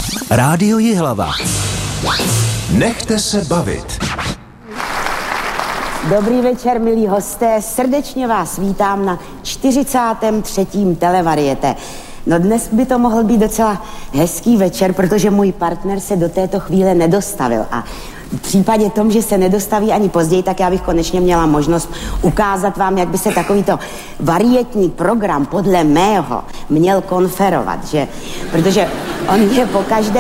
Rádio Jihlava. Nechte se bavit. Dobrý večer, milí hosté. Srdečně vás vítám na 43. televariete. No dnes by to mohl být docela hezký večer, protože můj partner se do této chvíle nedostavil. A v případě tom, že se nedostaví ani později, tak já bych konečně měla možnost ukázat vám, jak by se takovýto varietní program podle mého měl konferovat, že? Protože on je pokaždé...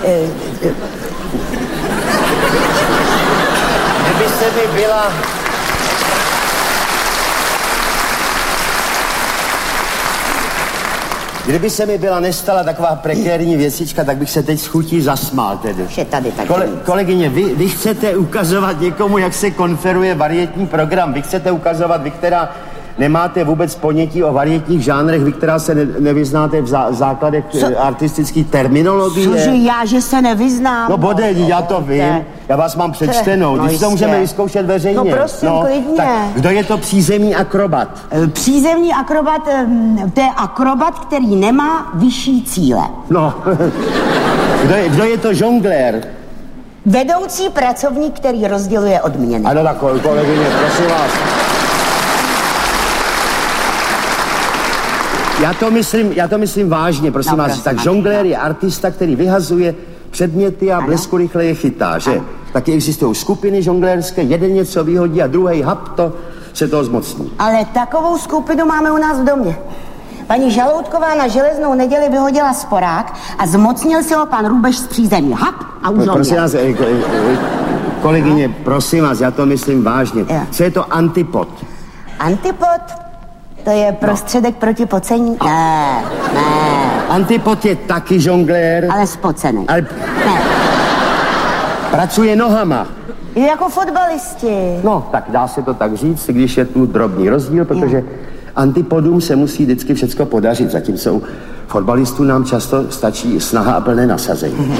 Kdyby se mi byla nestala taková prekérní věcička, tak bych se teď s chutí zasmál tedy. Že tady tak kolegyně, vy chcete ukazovat někomu, jak se konferuje varietní program. Vy chcete ukazovat, vy, která nemáte vůbec ponětí o varietních žánrech, vy, která se nevyznáte v základech artistické terminologie. Cože já, že se nevyznám? No bodej, já to vím. Já vás mám přečtenou. Když to můžeme vyzkoušet veřejně. No prosím, klidně. Tak, kdo je to přízemní akrobat? Přízemní akrobat, to je akrobat, který nemá vyšší cíle. No, kdo je to žonglér? Vedoucí pracovník, který rozděluje odměny. Ano, tak kolegyně, prosím vás. Já to myslím vážně, prosím vás. Tak žonglér je artista, který vyhazuje předměty a blesku rychle je chytá, že? Ano. Taky existují skupiny žonglérské, jeden něco vyhodí a druhý se toho zmocní. Ale takovou skupinu máme u nás v domě. Paní Žaloutková na Železnou neděli vyhodila sporák a zmocnil se ho pan Růbež z přízemí. Hap a už ho prosím vás, kolegyně, prosím vás, já to myslím vážně. Co je to antipod? Antipod? To je prostředek proti pocení? Ne. Antipod je taky žonglér. Ale spocený. Ale... Ne. Pracuje nohama. Je jako fotbalisti. No, tak dá se to tak říct, když je tu drobný rozdíl, protože antipodům se musí vždycky všecko podařit, zatímco u fotbalistů nám často stačí snaha a plné nasazení.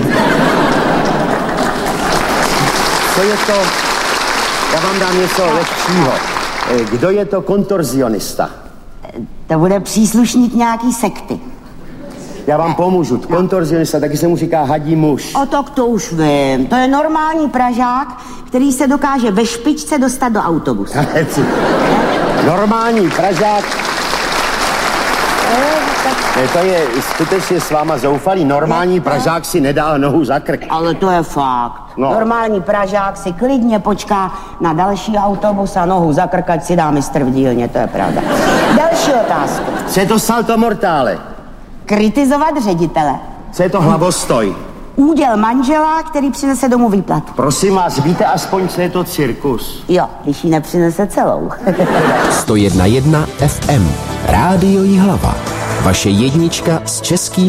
Co je to? Já vám dám něco lehčího. Kdo je to kontorzionista? To bude příslušník nějaký sekty. Já vám pomůžu. Kontorzionista, taky se mu říká hadí muž. O tak to už vím. To je normální Pražák, který se dokáže ve špičce dostat do autobusu. Normální Pražák. To je skutečně s váma zoufalý. Normální Pražák si nedá nohu za krk. Ale to je fakt. No. Normální Pražák si klidně počká na další autobus a nohu za krk, ať si dá mistr v dílně, to je pravda. Další otázka. Co je to salto mortale? Kritizovat ředitele. Co je to hlavostoj? Úděl manžela, který přinese domů výplatu. Prosím vás, víte aspoň, co je to cirkus? Jo, když ji nepřinese celou. 101,1 FM. Rádio Jihlava. Vaše jednička s českým